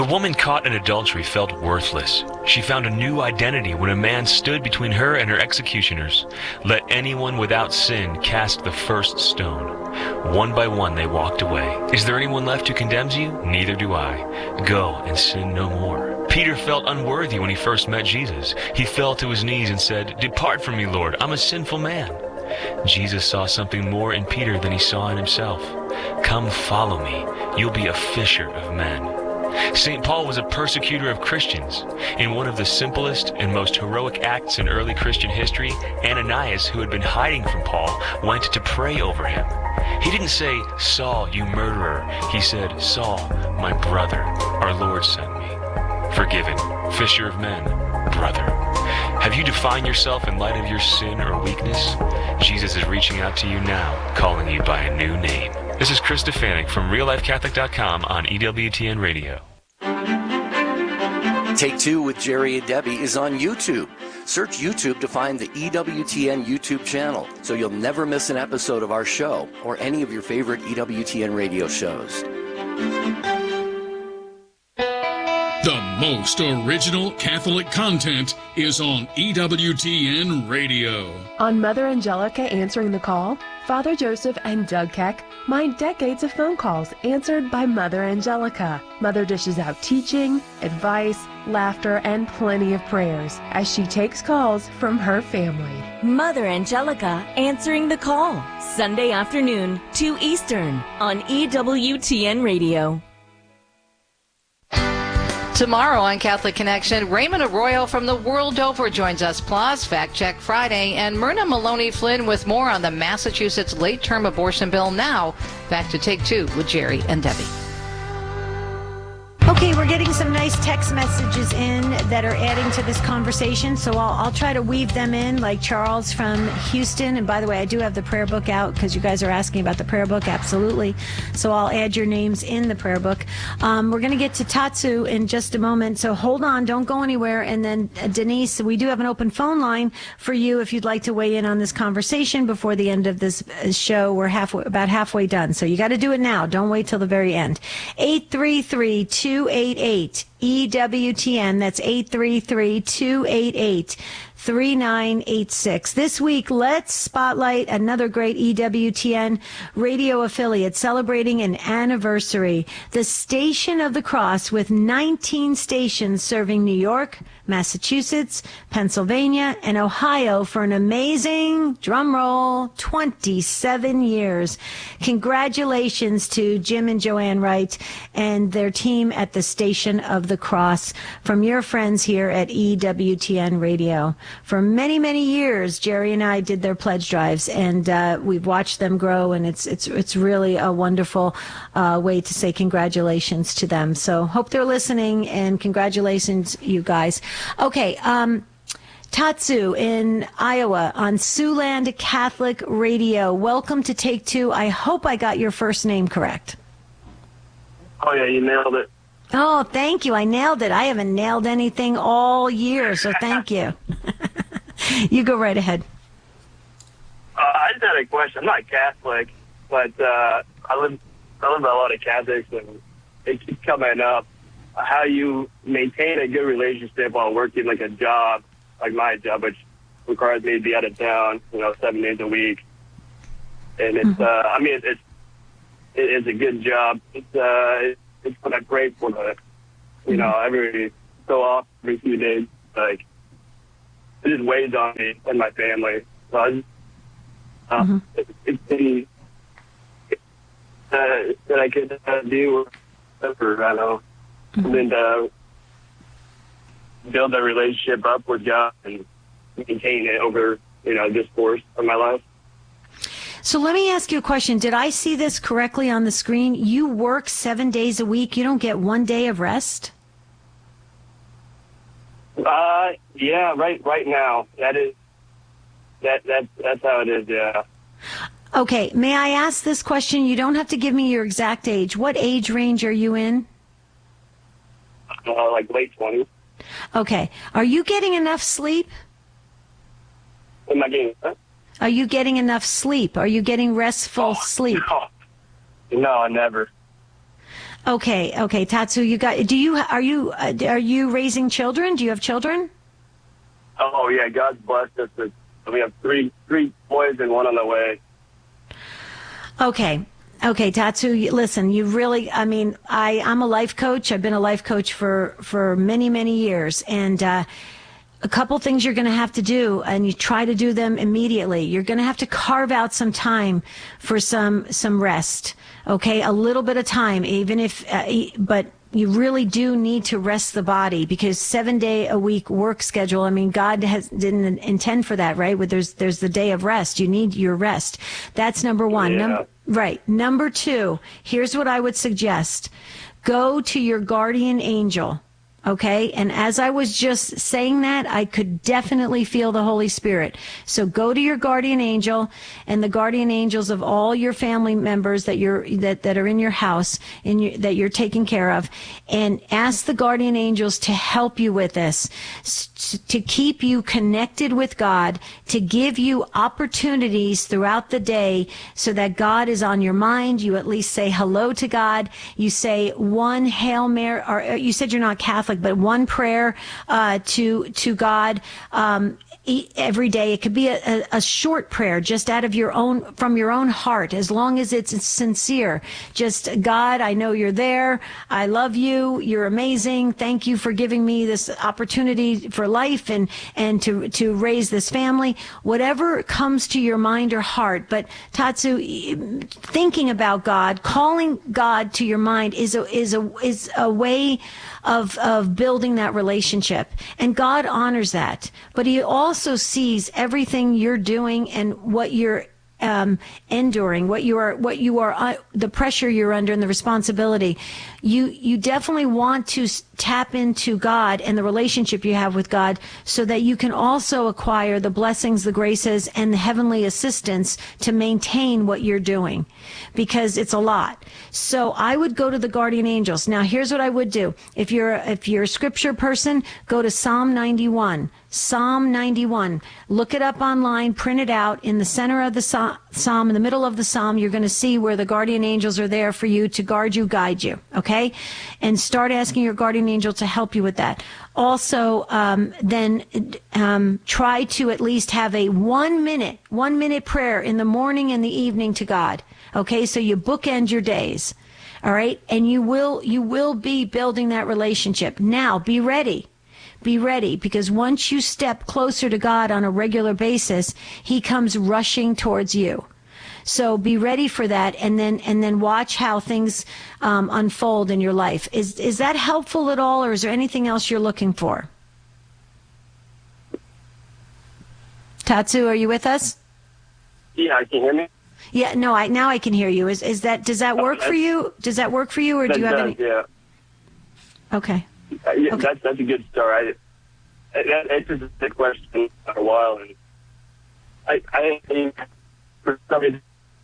The woman caught in adultery felt worthless. She found a new identity when a man stood between her and her executioners. Let anyone without sin cast the first stone. One by one they walked away. Is there anyone left who condemns you? Neither do I. Go and sin no more. Peter felt unworthy when he first met Jesus. He fell to his knees and said, "Depart from me, Lord, I'm a sinful man." Jesus saw something more in Peter than he saw in himself. Come follow me. You'll be a fisher of men. St. Paul was a persecutor of Christians. In one of the simplest and most heroic acts in early Christian history, Ananias, who had been hiding from Paul, went to pray over him. He didn't say, "Saul, you murderer." He said, "Saul, my brother, our Lord sent me." Forgiven, fisher of men, brother. Have you defined yourself in light of your sin or weakness? Jesus is reaching out to you now, calling you by a new name. This is Chris Stefanik from RealLifeCatholic.com on EWTN Radio. Take Two with Jerry and Debbie is on YouTube. Search YouTube to find the EWTN YouTube channel so you'll never miss an episode of our show or any of your favorite EWTN radio shows. The most original Catholic content is on EWTN Radio. On Mother Angelica Answering the Call, Father Joseph and Doug Keck mind decades of phone calls answered by Mother Angelica. Mother dishes out teaching, advice, laughter, and plenty of prayers as she takes calls from her family. Mother Angelica Answering the Call, Sunday afternoon, 2 Eastern, on EWTN Radio. Tomorrow on Catholic Connection, Raymond Arroyo from the world over joins us, plus Fact Check Friday, and Myrna Maloney Flynn with more on the Massachusetts late-term abortion bill. Now, back to Take Two with Jerry and Debbie. Okay, we're getting some nice text messages in that are adding to this conversation, so I'll try to weave them in, like Charles from Houston. And by the way, I do have the prayer book out because you guys are asking about the prayer book, absolutely. So I'll add your names in the prayer book. We're going to get to Tatsu in just a moment, so hold on, don't go anywhere. And then Denise, we do have an open phone line for you if you'd like to weigh in on this conversation before the end of this show. We're about halfway done, so you got to do it now. Don't wait till the very end. 833-288 EWTN. That's 833-288-3986. This week, let's spotlight another great EWTN radio affiliate celebrating an anniversary. The Station of the Cross, with 19 stations serving New York, Massachusetts, Pennsylvania, and Ohio for an amazing, drumroll, 27 years. Congratulations to Jim and Joanne Wright and their team at the Station of the Cross from your friends here at EWTN Radio. For many, many years, Jerry and I did their pledge drives, and we've watched them grow, and it's really a wonderful way to say congratulations to them. So hope they're listening, and congratulations, you guys. Okay, Tatsu in Iowa on Siouxland Catholic Radio. Welcome to Take Two. I hope I got your first name correct. Oh, yeah, you nailed it. Oh, thank you. I nailed it. I haven't nailed anything all year, so thank you. You go right ahead. I just had a question. I'm not Catholic, but I live with a lot of Catholics, and it keeps coming up how you maintain a good relationship while working like a job, like my job, which requires me to be out of town, 7 days a week. And it's, I mean, it's a good job. It's what I pray for, every so often, every few days, like, it just weighs on me and my family. So I just, it's been, that I could do whatever, I know. And then build that relationship up with God and maintain it over, this course of my life. So let me ask you a question. Did I see this correctly on the screen? You work 7 days a week. You don't get 1 day of rest? Yeah, right now. That's how it is, yeah. Okay, may I ask this question? You don't have to give me your exact age. What age range are you in? Like late 20s. Okay. Are you getting enough sleep? Am I getting what? Are you getting enough sleep? Are you getting restful sleep? No, never. Okay, Tatsu, are you raising children? Do you have children? Oh yeah, God's blessed us. We have three boys and one on the way. Okay, Tatsu, listen, I'm a life coach. I've been a life coach for many, many years. And a couple things you're going to have to do, and you try to do them immediately. You're going to have to carve out some time for some rest. Okay, a little bit of time, even if, but you really do need to rest the body, because 7-day-a-week work schedule. God didn't intend for that, right? There's the day of rest. You need your rest. That's number one. Yeah. Right. Number two, here's what I would suggest. Go to your guardian angel. Okay. And as I was just saying that, I could definitely feel the Holy Spirit. So go to your guardian angel and the guardian angels of all your family members that are in your house, that you're taking care of, and ask the guardian angels to help you with this, to keep you connected with God, to give you opportunities throughout the day so that God is on your mind. You at least say hello to God. You say one Hail Mary, or you said you're not Catholic, but one prayer to God every day. It could be a short prayer, just from your own heart, as long as it's sincere. Just, God, I know you're there. I love you. You're amazing. Thank you for giving me this opportunity for life and to raise this family. Whatever comes to your mind or heart. But Tatsu, thinking about God, calling God to your mind is a way of building that relationship. And God honors that. But he also sees everything you're doing and what you're enduring, what you are, the pressure you're under and the responsibility. You definitely want to tap into God and the relationship you have with God so that you can also acquire the blessings, the graces, and the heavenly assistance to maintain what you're doing, because it's a lot. So I would go to the guardian angels. Now, here's what I would do. If you're a scripture person, go to Psalm 91. Psalm 91. Look it up online, print it out. In the center of the psalm, in the middle of the psalm, you're going to see where the guardian angels are there for you to guard you, guide you. Okay? And start asking your guardian angel to help you with that. Also, then try to at least have a 1 minute prayer in the morning and the evening to God. Okay? So you bookend your days. All right? And you will be building that relationship. Now, be ready. Be ready, because once you step closer to God on a regular basis, he comes rushing towards you. So be ready for that, and then watch how things unfold in your life. Is that helpful at all, or is there anything else you're looking for? Tatsu, are you with us? Yeah, can you hear me? Yeah, no, now I can hear you. Does that work for you? Does that work for you, or do you have any? Yeah. Okay. Yeah, okay. That's a good start. It's just a question for a while, and I think for some reason,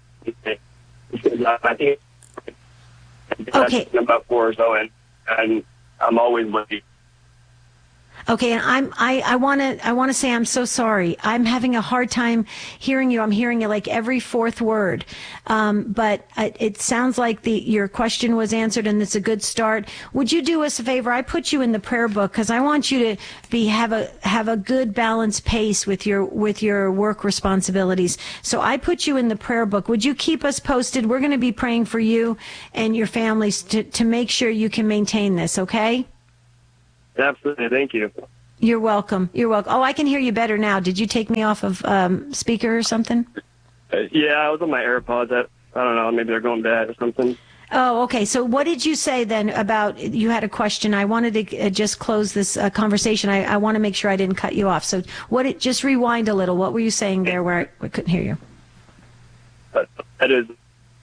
I think okay. I'm about 4 or so, and I'm always looking. Okay, and I want to say I'm so sorry. I'm having a hard time hearing you. I'm hearing it like every fourth word. But it sounds like your question was answered, and it's a good start. Would you do us a favor? I put you in the prayer book because I want you to have a good balanced pace with your work responsibilities. So I put you in the prayer book. Would you keep us posted? We're going to be praying for you and your families to make sure you can maintain this. Okay? Absolutely. Thank you. You're welcome. You're welcome. Oh, I can hear you better now. Did you take me off of speaker or something? Yeah, I was on my AirPods. I don't know. Maybe they're going bad or something. Oh, okay. So what did you say then about, you had a question. I wanted to just close this conversation. I want to make sure I didn't cut you off. So just rewind a little. What were you saying there where I couldn't hear you? That is.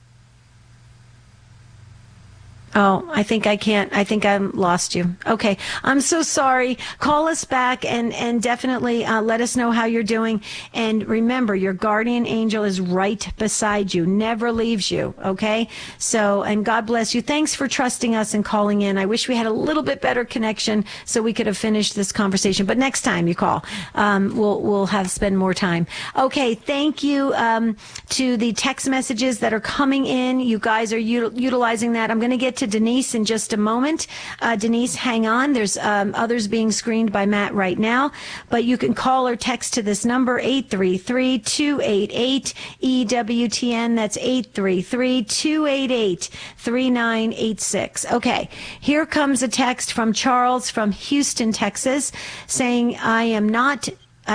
Oh, I think I lost you. Okay. I'm so sorry. Call us back and definitely let us know how you're doing. And remember, your guardian angel is right beside you, never leaves you. Okay. So, and God bless you. Thanks for trusting us and calling in. I wish we had a little bit better connection so we could have finished this conversation. But next time you call, we'll spend more time. Okay. Thank you to the text messages that are coming in. You guys are utilizing that. I'm going to get to to Denise in just a moment. Denise, hang on. There's others being screened by Matt right now, but you can call or text to this number, 833-288-EWTN. That's 833-288-3986. Okay, here comes a text from Charles from Houston, Texas, saying, I am not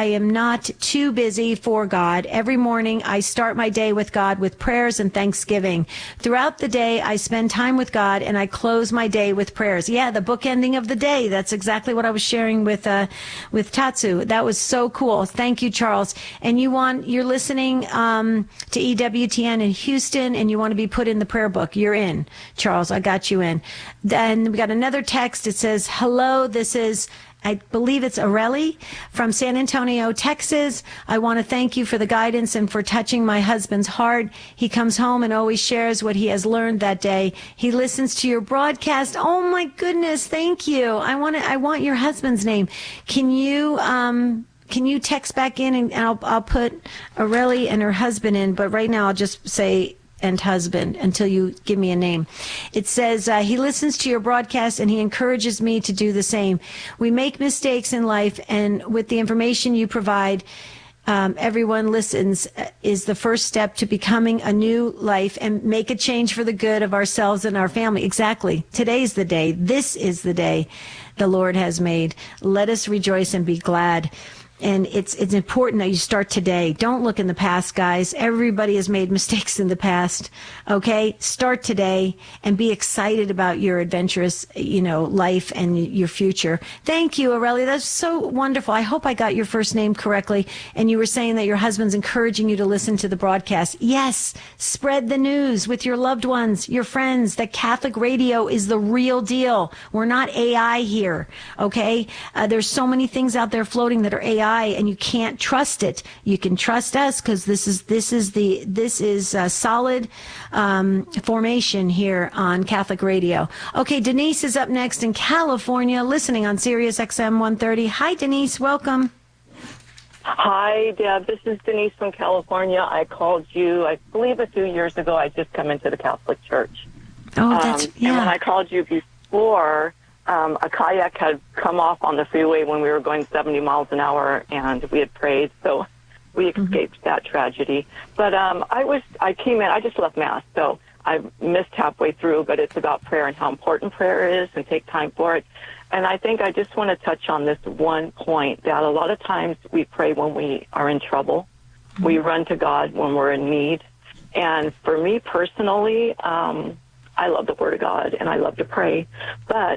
too busy for God. Every morning I start my day with God with prayers and thanksgiving. Throughout the day I spend time with God and I close my day with prayers. Yeah, the bookending of the day. That's exactly what I was sharing with Tatsu. That was so cool. Thank you, Charles. And you're listening to EWTN in Houston and you want to be put in the prayer book. You're in, Charles. I got you in. Then we got another text. It says, hello, this is, I believe it's Areli from San Antonio, Texas. I want to thank you for the guidance and for touching my husband's heart. He comes home and always shares what he has learned that day. He listens to your broadcast. Oh my goodness, thank you. I want your husband's name. Can you text back in and I'll put Areli and her husband in, but right now I'll just say and husband until you give me a name. It says, he listens to your broadcast and he encourages me to do the same. We make mistakes in life, and with the information you provide, everyone listens is the first step to becoming a new life and make a change for the good of ourselves and our family. Exactly. Today's the day. This is the day the Lord has made. Let us rejoice and be glad. And it's important that you start today. Don't look in the past, guys. Everybody has made mistakes in the past. Okay? Start today and be excited about your adventurous, life and your future. Thank you, Areli. That's so wonderful. I hope I got your first name correctly. And you were saying that your husband's encouraging you to listen to the broadcast. Yes. Spread the news with your loved ones, your friends, that Catholic radio is the real deal. We're not AI here. Okay? There's so many things out there floating that are AI. And you can't trust it. You can trust us because this is a solid formation here on Catholic Radio. Okay, Denise is up next in California, listening on Sirius XM 130. Hi, Denise. Welcome. Hi, Deb. This is Denise from California. I called you, I believe, a few years ago. I just come into the Catholic Church. Oh, that's yeah. And when I called you before, a kayak had come off on the freeway when we were going 70 miles an hour, and we had prayed, so we escaped that tragedy. But I came in, I just left Mass, so I missed halfway through, but it's about prayer and how important prayer is and take time for it. And I think I just want to touch on this one point, that a lot of times we pray when we are in trouble. We run to God when we're in need. And for me personally, I love the Word of God, and I love to pray. But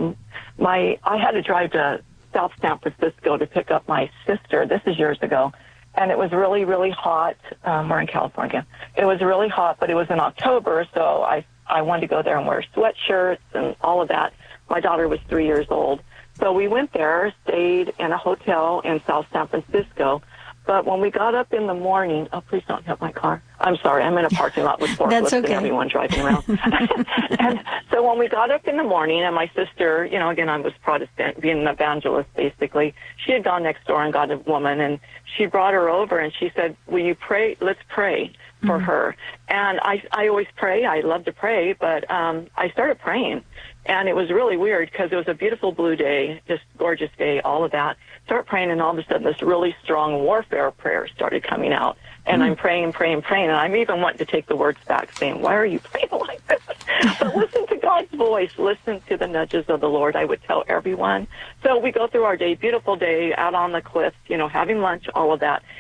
I had to drive to South San Francisco to pick up my sister. This is years ago. And it was really, really hot. We're in California. It was really hot, but it was in October, so I wanted to go there and wear sweatshirts and all of that. My daughter was 3 years old. So we went there, stayed in a hotel in South San Francisco. But when we got up in the morning, oh, please don't hit my car. I'm sorry, I'm in a parking lot with forklifts and everyone driving around. And so when we got up in the morning, and my sister, again, I was Protestant, being an evangelist, basically. She had gone next door and got a woman, and she brought her over, and she said, will you pray? Let's pray for her. And I always pray. I love to pray, but I started praying. And it was really weird because it was a beautiful blue day, just gorgeous day, all of that. Start praying, and all of a sudden this really strong warfare prayer started coming out. And I'm praying, and I'm even wanting to take the words back, saying, why are you praying like this? But listen to God's voice. Listen to the nudges of the Lord, I would tell everyone. So we go through our day, beautiful day, out on the cliffs, having lunch, all of that.